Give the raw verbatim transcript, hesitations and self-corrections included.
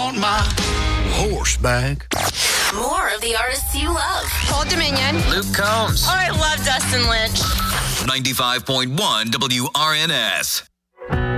want my horse back. More of the artists you love. Old Dominion. Luke Combs. Oh, I love Dustin Lynch. ninety-five point one W R N S.